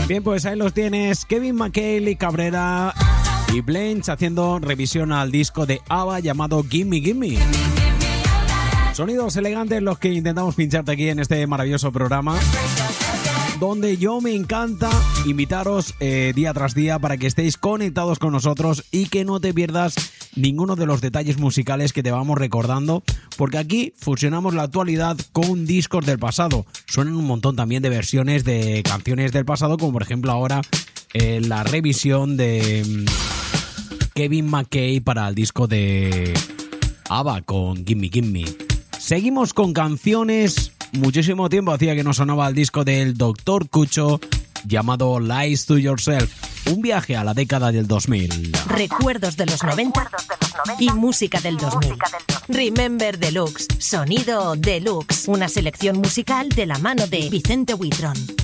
Bien, pues ahí los tienes, Kevin McHale, Cabrera y Blanche haciendo revisión al disco de ABBA llamado Gimme Gimme. Sonidos elegantes los que intentamos pincharte aquí en este maravilloso programa, donde yo me encanta invitaros día tras día para que estéis conectados con nosotros y que no te pierdas ninguno de los detalles musicales que te vamos recordando, porque aquí fusionamos la actualidad con discos del pasado. Suenan un montón también de versiones de canciones del pasado, como por ejemplo ahora la revisión de Kevin McHale para el disco de ABBA con Gimme Gimme. Seguimos con canciones. Muchísimo tiempo hacía que no sonaba el disco del Dr. Kucho llamado Lies to Yourself. Un viaje a la década del 2000. Recuerdos de los 90 y música del 2000. Remember Deluxe, sonido deluxe. Una selección musical de la mano de Vicente Huitrón.